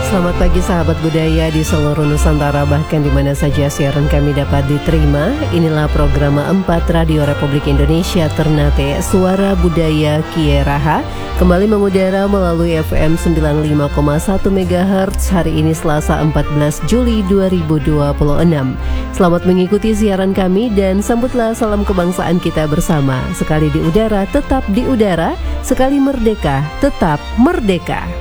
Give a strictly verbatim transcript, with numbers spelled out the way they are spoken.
Selamat pagi sahabat budaya di seluruh Nusantara, bahkan di mana saja siaran kami dapat diterima. Inilah program empat Radio Republik Indonesia Ternate, Suara Budaya Kieraha, kembali mengudara melalui F M sembilan puluh lima koma satu megahertz hari ini Selasa empat belas Juli dua ribu dua puluh enam. Selamat mengikuti siaran kami dan sambutlah salam kebangsaan kita bersama. Sekali di udara, tetap di udara. Sekali merdeka, tetap merdeka.